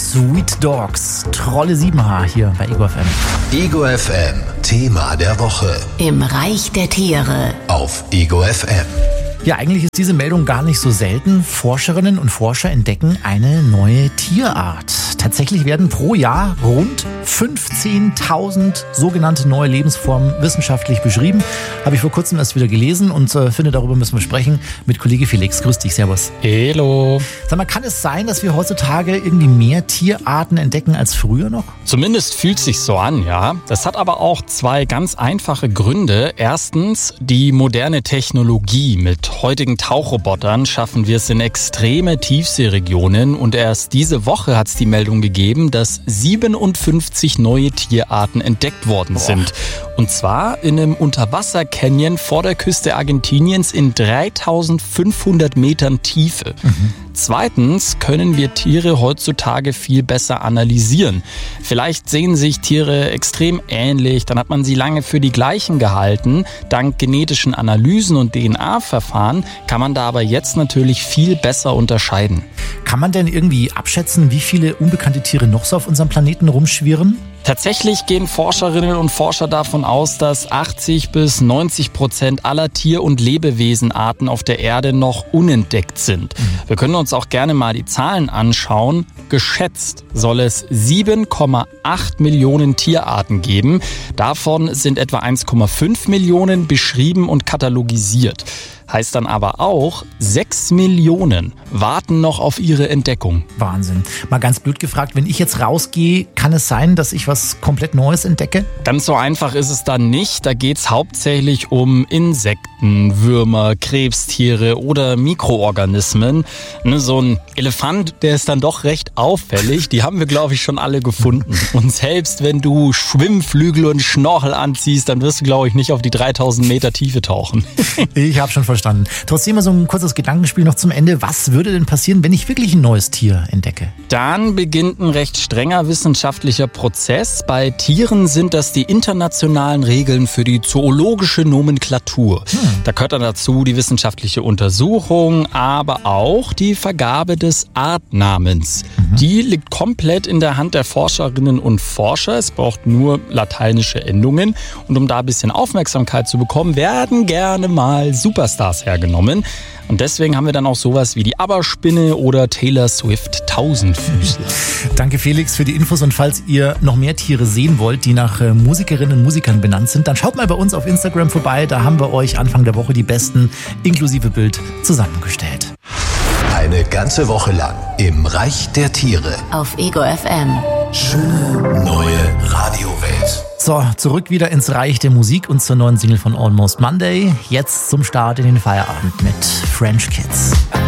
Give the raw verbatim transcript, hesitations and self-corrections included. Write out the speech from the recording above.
Sweet Dogs, Trolle sieben Haar hier bei Ego F M. Ego F M, Thema der Woche. Im Reich der Tiere. Auf Ego F M. Ja, eigentlich ist diese Meldung gar nicht so selten. Forscherinnen und Forscher entdecken eine neue Tierart. Tatsächlich werden pro Jahr rund fünfzehntausend sogenannte neue Lebensformen wissenschaftlich beschrieben. Habe ich vor kurzem erst wieder gelesen und äh, finde, darüber müssen wir sprechen mit Kollege Felix. Grüß dich, servus. Hello. Sag mal, kann es sein, dass wir heutzutage irgendwie mehr Tierarten entdecken als früher noch? Zumindest fühlt sich so an, ja. Das hat aber auch zwei ganz einfache Gründe. Erstens, die moderne Technologie. Mit heutigen Tauchrobotern schaffen wir es in extreme Tiefseeregionen und erst diese Woche hat es die Meldung gegeben, dass siebenundfünfzig neue Tierarten entdeckt worden Boah. sind. Und zwar in einem Unterwasser-Canyon vor der Küste Argentiniens in dreitausendfünfhundert Metern Tiefe. Mhm. Zweitens können wir Tiere heutzutage viel besser analysieren. Vielleicht sehen sich Tiere extrem ähnlich, dann hat man sie lange für die gleichen gehalten. Dank genetischen Analysen und D N A-Verfahren kann man da aber jetzt natürlich viel besser unterscheiden. Kann man denn irgendwie abschätzen, wie viele unbekannte Tiere noch so auf unserem Planeten rumschwirren? Tatsächlich gehen Forscherinnen und Forscher davon aus, dass achtzig bis neunzig Prozent aller Tier- und Lebewesenarten auf der Erde noch unentdeckt sind. Mhm. Wir können uns auch gerne mal die Zahlen anschauen. Geschätzt soll es sieben Komma acht Millionen Tierarten geben. Davon sind etwa eins Komma fünf Millionen beschrieben und katalogisiert. Heißt dann aber auch, sechs Millionen warten noch auf ihre Entdeckung. Wahnsinn. Mal ganz blöd gefragt, wenn ich jetzt rausgehe, kann es sein, dass ich was komplett Neues entdecke? Ganz so einfach ist es dann nicht. Da geht es hauptsächlich um Insekten, Würmer, Krebstiere oder Mikroorganismen. Ne, so ein Elefant, der ist dann doch recht auffällig. Die haben wir, glaube ich, schon alle gefunden. Und selbst wenn du Schwimmflügel und Schnorchel anziehst, dann wirst du, glaube ich, nicht auf die dreitausend Meter Tiefe tauchen. Ich habe schon verstanden. Trotzdem mal so ein kurzes Gedankenspiel noch zum Ende. Was würde denn passieren, wenn ich wirklich ein neues Tier entdecke? Dann beginnt ein recht strenger wissenschaftlicher Prozess. Bei Tieren sind das die internationalen Regeln für die zoologische Nomenklatur. Hm. Da gehört dann dazu die wissenschaftliche Untersuchung, aber auch die Vergabe des Artnamens. Mhm. Die liegt komplett in der Hand der Forscherinnen und Forscher. Es braucht nur lateinische Endungen. Und um da ein bisschen Aufmerksamkeit zu bekommen, werden gerne mal Superstars hergenommen. Und deswegen haben wir dann auch sowas wie die Aberspinne oder Taylor Swift Tausendfüßler. Danke Felix für die Infos und falls ihr noch mehr Tiere sehen wollt, die nach Musikerinnen und Musikern benannt sind, dann schaut mal bei uns auf Instagram vorbei. Da haben wir euch Anfang der Woche die besten inklusive Bild zusammengestellt. Eine ganze Woche lang im Reich der Tiere. Auf Ego F M. Schöne neue Radiowelt. So, zurück wieder ins Reich der Musik und zur neuen Single von Almost Monday. Jetzt zum Start in den Feierabend mit French Kids.